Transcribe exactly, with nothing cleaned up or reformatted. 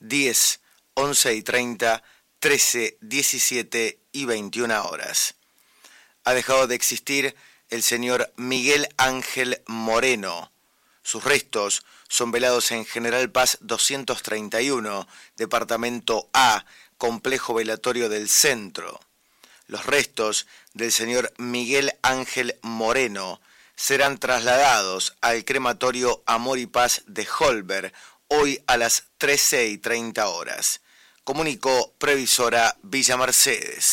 diez, once y treinta, trece, diecisiete y veintiuna horas. Ha dejado de existir el señor Miguel Ángel Moreno. Sus restos son velados en General Paz doscientos treinta y uno, Departamento A, Complejo Velatorio del Centro. Los restos del señor Miguel Ángel Moreno serán trasladados al crematorio Amor y Paz de Holberg hoy a las trece y treinta horas. Comunicó Previsora Villa Mercedes.